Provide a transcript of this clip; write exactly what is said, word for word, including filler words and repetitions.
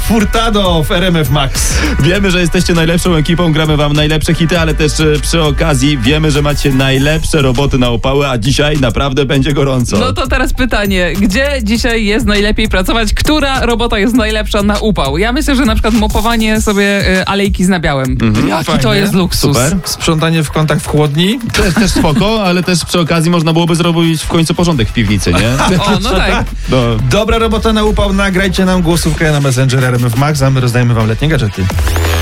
Furtado w R M F Max. Wiemy, że jesteście najlepszą ekipą, gramy wam najlepsze hity, ale też e, przy okazji wiemy, że macie najlepsze roboty na upały, a dzisiaj naprawdę będzie gorąco. No to teraz pytanie, gdzie dzisiaj jest najlepiej pracować? Która robota jest najlepsza na upał? Ja myślę, że na przykład mopowanie sobie y, alejki z nabiałem. Mhm. Jaki Fajnie. to jest luksus. Super. Sprzątanie w kątach w chłodni. Też, też spoko, ale też przy okazji można byłoby zrobić w końcu porządek w piwnicy, nie? O, no tak. No. Dobra robota na upał, nagrajcie nam głosówkę na Messenger R M F Max, a my rozdajemy wam letnie gadżety.